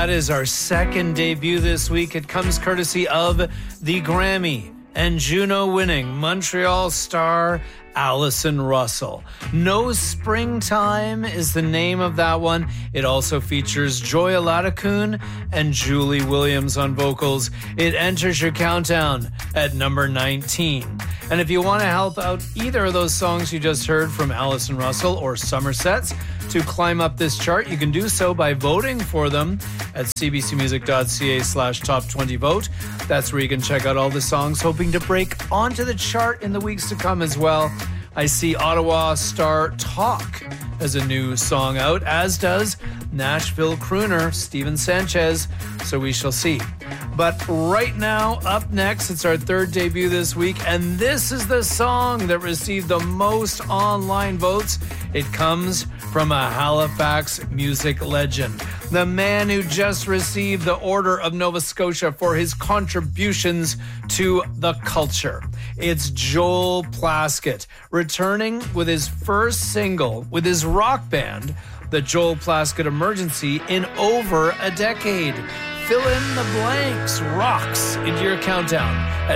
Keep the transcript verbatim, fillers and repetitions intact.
That is our second debut this week. It comes courtesy of the Grammy and Juno winning Montreal star Allison Russell. No Springtime is the name of that one. It also features Joy Aladakun and Julie Williams on vocals. It enters your countdown at number nineteen. And if you want to help out either of those songs you just heard from Allison Russell or Somersets to climb up this chart, you can do so by voting for them at cbcmusic.ca slash top 20 vote. That's where you can check out all the songs hoping to break onto the chart in the weeks to come as well. I see Ottawa star Talk as a new song out, as does Nashville crooner Steven Sanchez, so we shall see. But right now, up next, it's our third debut this week, and this is the song that received the most online votes. It comes from a Halifax music legend, the man who just received the Order of Nova Scotia for his contributions to the culture. It's Joel Plaskett, returning with his first single with his rock band, the Joel Plaskett Emergency, in over a decade. Fill in the blanks, rocks into your countdown at